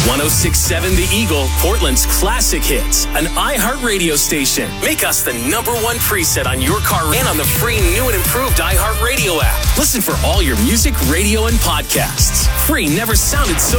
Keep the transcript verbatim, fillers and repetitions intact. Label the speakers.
Speaker 1: one oh six point seven The Eagle, Portland's classic hits. An iHeart radio station. Make us the number one preset on your car and on the free new and improved iHeart Radio app. Listen for all your music, radio, and podcasts. Free never sounded so